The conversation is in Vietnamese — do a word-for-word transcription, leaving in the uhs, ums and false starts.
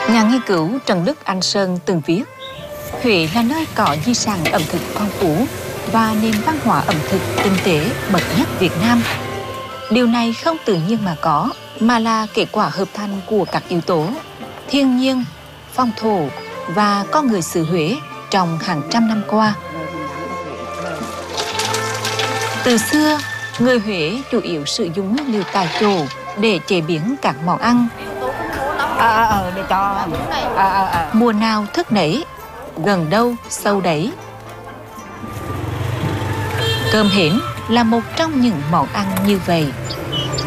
Nhà nghiên cứu Trần Đức Anh Sơn từng viết: Huế là nơi có di sản ẩm thực phong phú và nền văn hóa ẩm thực tinh tế bậc nhất Việt Nam. Điều này không tự nhiên mà có, mà là kết quả hợp thành của các yếu tố thiên nhiên, phong thổ và con người xứ Huế trong hàng trăm năm qua. Từ xưa, người Huế chủ yếu sử dụng nguyên liệu tại chỗ để chế biến các món ăn. À, à, để cho à, à, à. Mùa nào thức nấy, gần đâu sâu đấy. Cơm hến là một trong những món ăn như vậy.